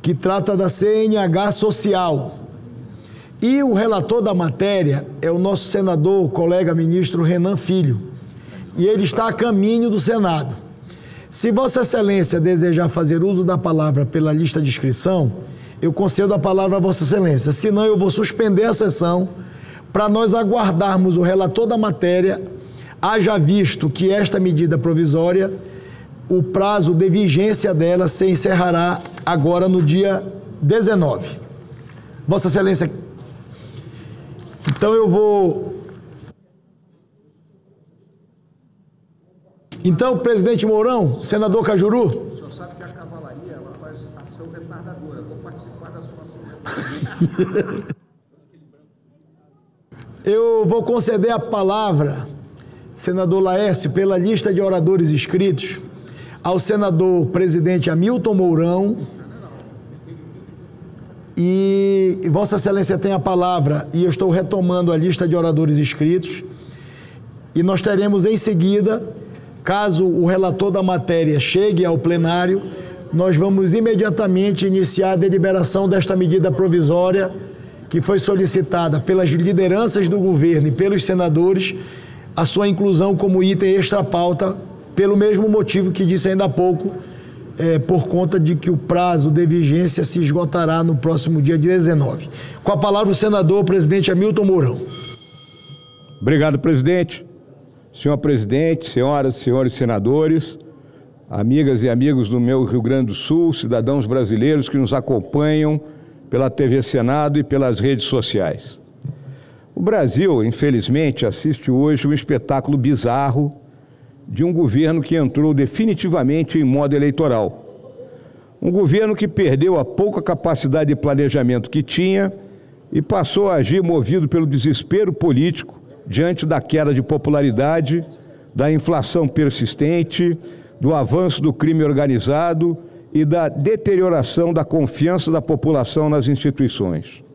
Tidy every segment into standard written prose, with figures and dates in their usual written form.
que trata da CNH Social. E o relator da matéria é o nosso senador, colega ministro Renan Filho. E ele está a caminho do Senado. Se Vossa Excelência desejar fazer uso da palavra pela lista de inscrição, eu concedo a palavra a Vossa Excelência. Senão, eu vou suspender a sessão para nós aguardarmos o relator da matéria, haja visto que esta medida provisória, o prazo de vigência dela se encerrará agora no dia 19. Vossa Excelência, então eu vou... Então, presidente Mourão, senador Cajuru... O senhor sabe que a cavalaria ela faz ação retardadora. Eu vou participar da sua ação retardadora. Eu vou conceder a palavra, senador Laércio, pela lista de oradores inscritos, ao senador presidente Hamilton Mourão. E Vossa Excelência tem a palavra, e eu estou retomando a lista de oradores inscritos. E nós teremos em seguida, caso o relator da matéria chegue ao plenário, nós vamos imediatamente iniciar a deliberação desta medida provisória que foi solicitada pelas lideranças do governo e pelos senadores, a sua inclusão como item extra-pauta, pelo mesmo motivo que disse ainda há pouco, por conta de que o prazo de vigência se esgotará no próximo dia 19. Com a palavra o senador presidente Hamilton Mourão. Obrigado, presidente. Senhor presidente, senhoras e senhores senadores, amigas e amigos do meu Rio Grande do Sul, cidadãos brasileiros que nos acompanham pela TV Senado e pelas redes sociais. O Brasil, infelizmente, assiste hoje um espetáculo bizarro de um governo que entrou definitivamente em modo eleitoral. Um governo que perdeu a pouca capacidade de planejamento que tinha e passou a agir movido pelo desespero político diante da queda de popularidade, da inflação persistente, do avanço do crime organizado e da deterioração da confiança da população nas instituições.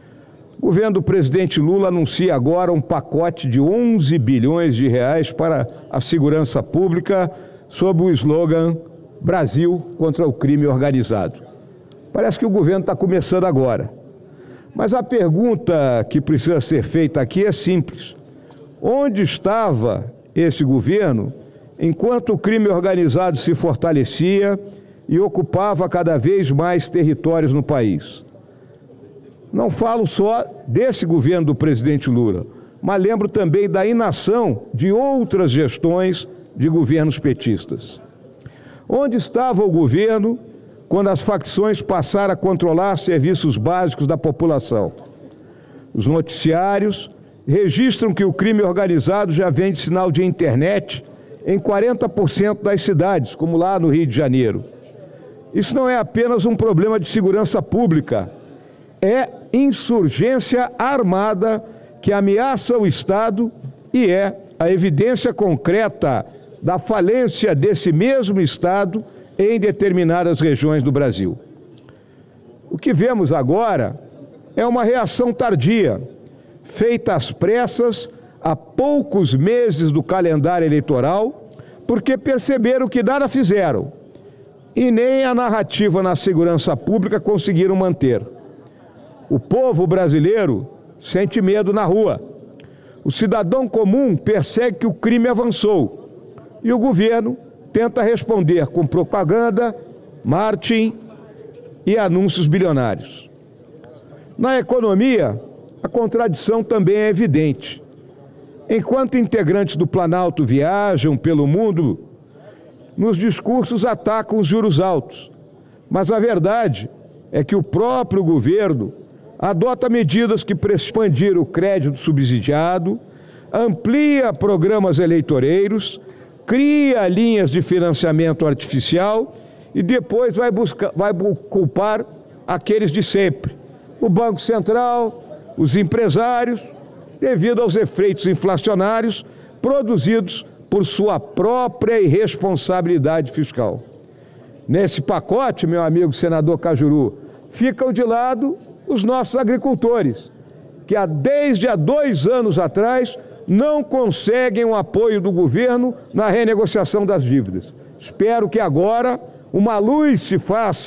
O governo do presidente Lula anuncia agora um pacote de 11 bilhões de reais para a segurança pública sob o slogan Brasil contra o crime organizado. Parece que o governo está começando agora. Mas a pergunta que precisa ser feita aqui é simples. Onde estava esse governo enquanto o crime organizado se fortalecia e ocupava cada vez mais territórios no país? Não falo só desse governo do presidente Lula, mas lembro também da inação de outras gestões de governos petistas. Onde estava o governo quando as facções passaram a controlar serviços básicos da população? Os noticiários registram que o crime organizado já vende sinal de internet em 40% das cidades, como lá no Rio de Janeiro. Isso não é apenas um problema de segurança pública, é insurgência armada que ameaça o Estado e é a evidência concreta da falência desse mesmo Estado em determinadas regiões do Brasil. O que vemos agora é uma reação tardia, feita às pressas, há poucos meses do calendário eleitoral, porque perceberam que nada fizeram e nem a narrativa na segurança pública conseguiram manter. O povo brasileiro sente medo na rua. O cidadão comum percebe que o crime avançou e o governo tenta responder com propaganda, marketing e anúncios bilionários. Na economia, a contradição também é evidente. Enquanto integrantes do Planalto viajam pelo mundo, nos discursos atacam os juros altos. Mas a verdade é que o próprio governo adota medidas que expandiram o crédito subsidiado, amplia programas eleitoreiros, cria linhas de financiamento artificial e depois vai culpar aqueles de sempre, o Banco Central, os empresários, devido aos efeitos inflacionários produzidos por sua própria irresponsabilidade fiscal. Nesse pacote, meu amigo senador Cajuru, ficam de lado os nossos agricultores, que desde há 2 anos atrás não conseguem o apoio do governo na renegociação das dívidas. Espero que agora uma luz se faça